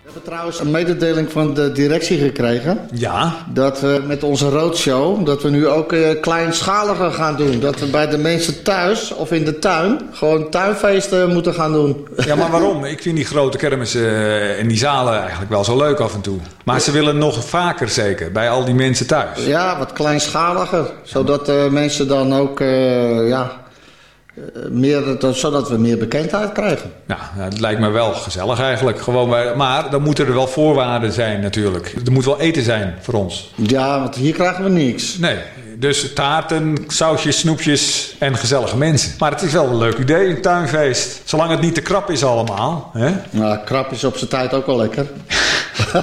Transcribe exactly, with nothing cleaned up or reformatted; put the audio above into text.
We hebben trouwens een mededeling van de directie gekregen. Ja. Dat we met onze roadshow, dat we nu ook uh, kleinschaliger gaan doen. Dat we bij de mensen thuis of in de tuin gewoon tuinfeesten moeten gaan doen. Ja, maar waarom? Ik vind die grote kermissen uh, en die zalen eigenlijk wel zo leuk af en toe. Maar ze willen nog vaker zeker, bij al die mensen thuis. Ja, wat kleinschaliger. Zodat de uh, mensen dan ook, uh, ja... Meer, zodat we meer bekendheid krijgen. Nou, het lijkt me wel gezellig eigenlijk. Gewoon bij, maar dan moeten er wel voorwaarden zijn natuurlijk. Er moet wel eten zijn voor ons. Ja, want hier krijgen we niks. Nee, dus taarten, sausjes, snoepjes en gezellige mensen. Maar het is wel een leuk idee, een tuinfeest. Zolang het niet te krap is allemaal. Hè? Nou, krap is op zijn tijd ook wel lekker.